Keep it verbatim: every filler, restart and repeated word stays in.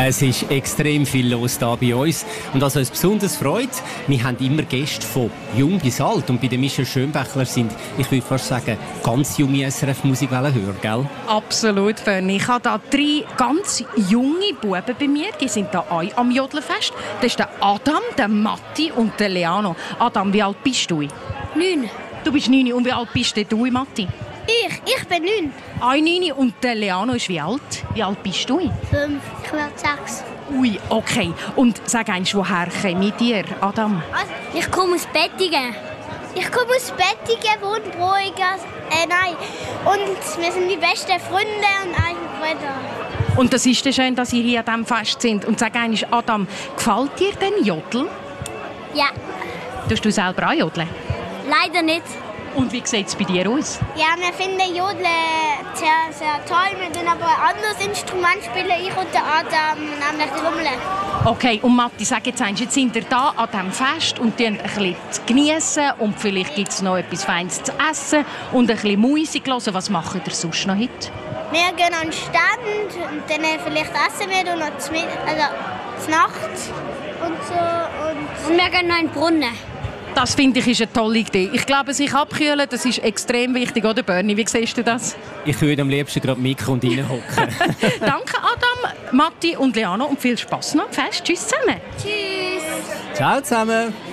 Es ist extrem viel los hier bei uns. Und was uns besonders freut, wir haben immer Gäste von jung bis alt. Und bei den Michel Schönbächler sind, ich würde fast sagen, ganz junge S R F-Musik hören, gell? Absolut, Fanny. Ich habe hier drei ganz junge Buben bei mir. Die sind hier auch am Jodelfest. Das ist der Adam, der Matti und der Leano. Adam, wie alt bist du? Neun. Du bist neun. Und wie alt bist du, Matti? Ich, ich bin neun. Auch neun. Und der Leano ist wie alt? Wie alt bist du? Fünf. Ich werde sechs. Ui, okay. Und sag eins, woher kommt ihr, Adam? Also, ich komme aus Bettigen. Ich komme aus Bettigen, wohne Bruigas. Äh, nein. Und wir sind die besten Freunde und eigentlich Brüder. Und das ist schön, dass ihr hier an diesem Fest sind. Und sag eins, Adam, gefällt dir denn Jodel? Ja. Tust du selber auch jodeln? Leider nicht. Und wie sieht es bei dir aus? Ja, wir finden Jodeln sehr, sehr toll. Wir können aber ein anderes Instrument spielen, ich und der Adam, nämlich Trommeln. Okay, und Matti, sag jetzt eins, jetzt sind wir hier an diesem Fest und ein bisschen zu geniessen und vielleicht gibt es noch etwas Feines zu essen und ein bisschen Musik hören. Was macht ihr sonst noch heute? Wir gehen an den Stand und dann vielleicht essen wir und noch zu, also, zu Nacht und so. Und, und wir gehen noch in den Brunnen. Das finde ich ist eine tolle Idee. Ich glaube, sich abkühlen, das ist extrem wichtig, oder Bernie? Wie siehst du das? Ich würde am liebsten gerade mitkommen und reinhocken. Danke Adam, Matti und Leano und viel Spass noch am Fest. Tschüss zusammen. Tschüss. Ciao zusammen.